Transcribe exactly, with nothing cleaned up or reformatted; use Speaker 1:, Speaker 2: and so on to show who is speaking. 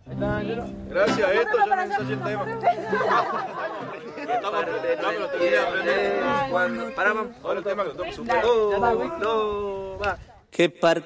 Speaker 1: Gracias a esto yo no ensayé el tema. Estamos, no, pero terminé de aprender.
Speaker 2: Cuando paramos.
Speaker 1: Ahora el tema que lo tengo que
Speaker 2: Oh, no, va. ¿Qué parte?